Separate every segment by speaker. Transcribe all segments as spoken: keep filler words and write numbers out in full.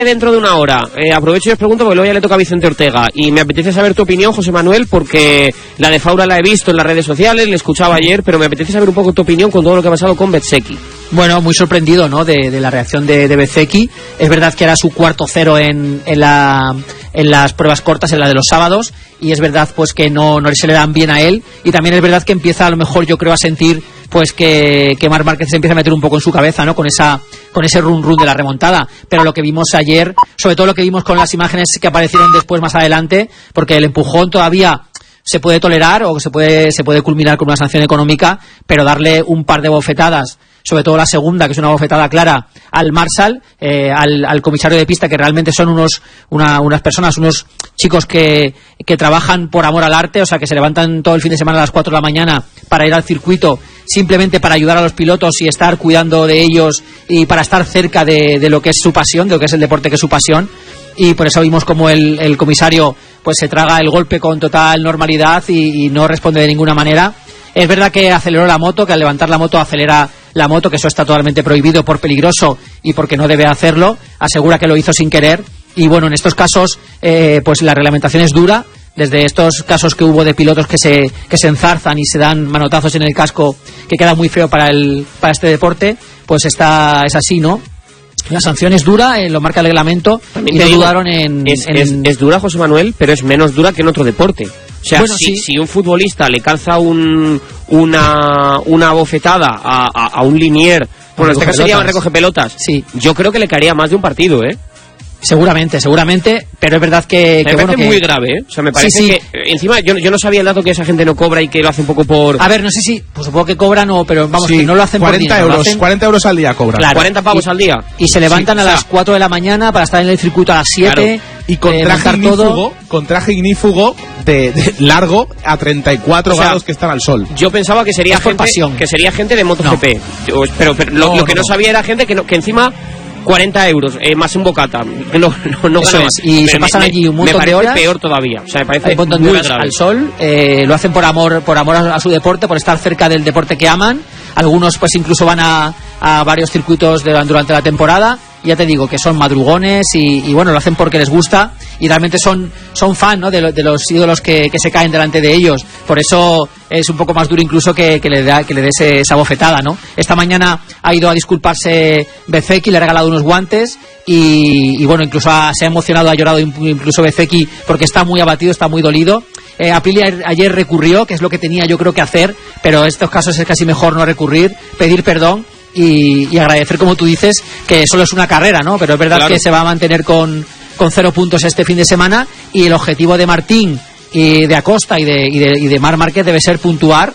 Speaker 1: Dentro de una hora, eh, aprovecho y os pregunto porque luego ya le toca a Vicente Ortega y me apetece saber tu opinión, José Manuel, porque la de Faura la he visto en las redes sociales, le escuchaba ayer, pero me apetece saber un poco tu opinión con todo lo que ha pasado con Bezzecchi.
Speaker 2: Bueno, muy sorprendido, ¿no?, de, de la reacción de, de Bezzecchi. Es verdad que era su cuarto cero en, en, la, en las pruebas cortas, en la de los sábados, y es verdad pues que no, no se le dan bien a él, y también es verdad que empieza a lo mejor, yo creo, a sentir pues que, que Marc Márquez se empieza a meter un poco en su cabeza, ¿no?, con esa con ese run run de la remontada. Pero lo que vimos ayer, sobre todo lo que vimos con las imágenes que aparecieron después más adelante, porque el empujón todavía se puede tolerar o se puede se puede culminar con una sanción económica, pero darle un par de bofetadas, sobre todo la segunda, que es una bofetada clara al Marshall, eh, al, al comisario de pista, que realmente son unos una, unas personas, unos chicos que, que trabajan por amor al arte, o sea, que se levantan todo el fin de semana a las cuatro de la mañana para ir al circuito, simplemente para ayudar a los pilotos y estar cuidando de ellos y para estar cerca de, de lo que es su pasión, de lo que es el deporte, que es su pasión. Y por eso vimos como el, el comisario pues se traga el golpe con total normalidad y, y no responde de ninguna manera. Es verdad que aceleró la moto, que al levantar la moto acelera la moto, que eso está totalmente prohibido por peligroso y porque no debe hacerlo. Asegura que lo hizo sin querer. Y bueno, en estos casos eh, pues la reglamentación es dura. Desde estos casos que hubo de pilotos que se que se enzarzan y se dan manotazos en el casco, que queda muy feo para el para este deporte, pues está es así, ¿no? La sanción es dura, eh, lo marca el reglamento. También y no dudaron en
Speaker 1: es,
Speaker 2: en...
Speaker 1: Es, es dura, José Manuel, pero es menos dura que en otro deporte. O sea, bueno, si, sí. si un futbolista le calza un, una, una bofetada a, a, a un linier, bueno, en este caso sería un recoge pelotas,
Speaker 2: sí.
Speaker 1: Yo creo que le caería más de un partido, ¿eh?
Speaker 2: Seguramente, seguramente, pero es verdad que...
Speaker 1: Me
Speaker 2: que,
Speaker 1: parece
Speaker 2: bueno, que...
Speaker 1: muy grave, ¿eh? O sea, me parece
Speaker 2: sí, sí.
Speaker 1: que... Encima, yo, yo no sabía el dato que esa gente no cobra y que lo hace un poco por...
Speaker 2: A ver, no sé si... Pues supongo que cobran o... Pero vamos, sí, que no lo hacen
Speaker 3: cuarenta
Speaker 2: por dinero,
Speaker 3: euros,
Speaker 2: hacen...
Speaker 3: cuarenta euros al día cobran.
Speaker 1: Claro, cuarenta pavos
Speaker 2: y,
Speaker 1: al día.
Speaker 2: Y se levantan sí, a las o sea, cuatro de la mañana para estar en el circuito a las siete.
Speaker 1: Claro.
Speaker 3: Y con
Speaker 2: eh,
Speaker 3: traje ignífugo,
Speaker 2: todo.
Speaker 3: con traje ignífugo de, de largo a treinta y cuatro o sea, grados que están al sol.
Speaker 1: Yo pensaba que sería, gente, que sería gente de MotoGP. No. Pero, pero lo,
Speaker 3: no,
Speaker 1: lo que no,
Speaker 3: no
Speaker 1: sabía era gente que, no, que encima... cuarenta euros, eh, más un bocata. No, no, no
Speaker 2: Eso es. Y se pasan
Speaker 1: me,
Speaker 2: allí un montón de horas.
Speaker 1: Peor todavía. O sea, me parece
Speaker 2: un montón de horas grave. Al sol. Eh, lo hacen por amor, por amor a, a su deporte, por estar cerca del deporte que aman. Algunos, pues, incluso van a, a varios circuitos de, durante la temporada. Ya te digo que son madrugones y, y bueno, lo hacen porque les gusta y realmente son son fan, ¿no?, de, lo, de los ídolos que, que se caen delante de ellos. Por eso es un poco más duro incluso que, que le da que le dé esa bofetada, ¿no? Esta mañana ha ido a disculparse Bezzecchi, le ha regalado unos guantes y, y bueno, incluso ha, se ha emocionado, ha llorado incluso Bezzecchi porque está muy abatido, está muy dolido. Eh, Aprilia ayer recurrió, que es lo que tenía yo creo que hacer, pero en estos casos es casi mejor no recurrir, pedir perdón. Y, y agradecer, como tú dices, que solo es una carrera, ¿no? Pero es verdad claro. que se va a mantener con, con cero puntos este fin de semana y el objetivo de Martín y de Acosta y de, y de, y de Marc Márquez debe ser puntuar,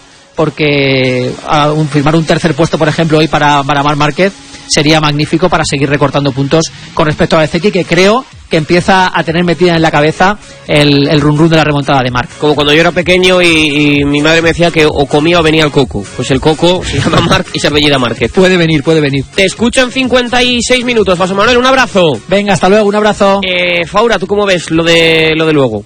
Speaker 2: porque a un, firmar un tercer puesto, por ejemplo, hoy para, para Marc Márquez sería magnífico para seguir recortando puntos con respecto a Bezzecchi, que creo que empieza a tener metida en la cabeza el, el run run de la remontada de Marc.
Speaker 1: Como cuando yo era pequeño y, y mi madre me decía que o comía o venía el coco. Pues el coco se llama Marc y se apellida Márquez.
Speaker 2: Puede venir, puede venir.
Speaker 1: Te escucho en cincuenta y seis minutos, José Manuel, un abrazo.
Speaker 2: Venga, hasta luego, un abrazo.
Speaker 1: Eh, Faura, ¿tú cómo ves lo de lo de luego?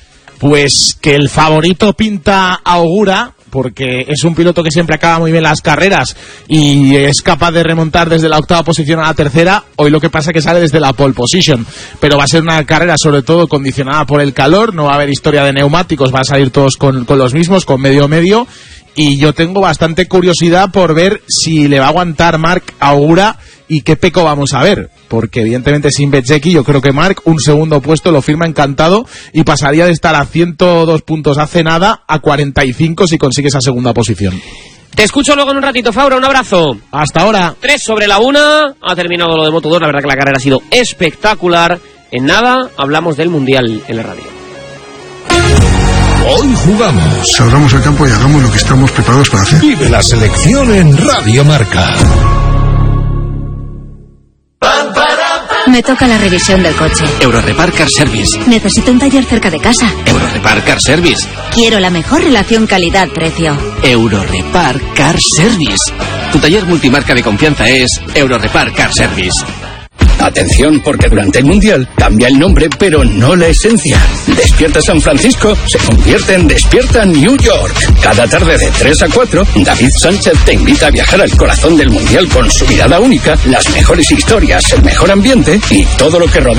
Speaker 3: Pues que el favorito pinta augura, porque es un piloto que siempre acaba muy bien las carreras y es capaz de remontar desde la octava posición a la tercera. Hoy lo que pasa es que sale desde la pole position, pero va a ser una carrera sobre todo condicionada por el calor, no va a haber historia de neumáticos, van a salir todos con, con los mismos, con medio medio, y yo tengo bastante curiosidad por ver si le va a aguantar Marc Augura y qué peco vamos a ver, porque evidentemente sin Bezzecchi yo creo que Marc un segundo puesto lo firma encantado y pasaría de estar a ciento dos puntos hace nada a cuarenta y cinco si consigue esa segunda posición.
Speaker 1: Te escucho luego en un ratito, Faura, un abrazo.
Speaker 3: Hasta ahora.
Speaker 1: Tres sobre la una, ha terminado lo de Moto dos, la verdad que la carrera ha sido espectacular. En nada hablamos del Mundial en la radio.
Speaker 4: Hoy jugamos.
Speaker 5: Salgamos al campo y hagamos lo que estamos preparados para hacer.
Speaker 4: Vive la selección en Radio Marca.
Speaker 6: Me toca la revisión del coche.
Speaker 7: Eurorepar Car Service.
Speaker 6: Necesito un taller cerca de casa.
Speaker 7: Eurorepar Car Service.
Speaker 6: Quiero la mejor relación calidad-precio.
Speaker 7: Eurorepar Car Service. Tu taller multimarca de confianza es Eurorepar Car Service.
Speaker 8: Atención, porque durante el Mundial cambia el nombre, pero no la esencia. Despierta San Francisco se convierte en Despierta New York. Cada tarde de tres a cuatro, David Sánchez te invita a viajar al corazón del Mundial con su mirada única, las mejores historias, el mejor ambiente y todo lo que rodea